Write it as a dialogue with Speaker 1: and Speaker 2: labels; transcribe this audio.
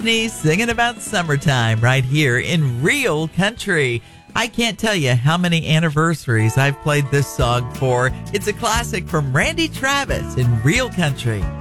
Speaker 1: Singing about summertime right here in Real Country. I can't tell you how many anniversaries I've played this song for. It's a classic from Randy Travis in Real Country.